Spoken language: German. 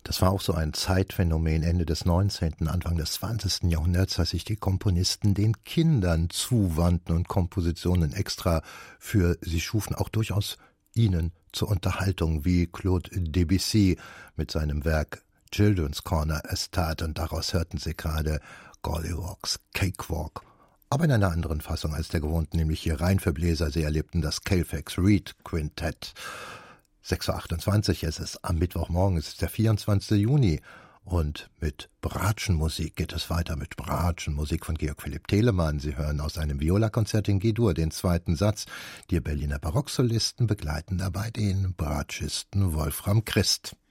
Das war auch so ein Zeitphänomen Ende des 19., Anfang des 20. Jahrhunderts, dass sich die Komponisten den Kindern zuwandten und Kompositionen extra für sie schufen, auch durchaus ihnen zur Unterhaltung, wie Claude Debussy mit seinem Werk Children's Corner es tat, und daraus hörten Sie gerade Gollywalks Cakewalk, aber in einer anderen Fassung als der gewohnten, nämlich hier rein für Bläser. Sie erlebten das Colfax Reed Quintett. 6:28 Uhr, es ist am Mittwochmorgen, es ist der 24. Juni und mit Bratschenmusik geht es weiter, mit Bratschenmusik von Georg Philipp Telemann. Sie hören aus einem Violakonzert in G-Dur den zweiten Satz. Die Berliner Barocksolisten begleiten dabei den Bratschisten Wolfram Christ.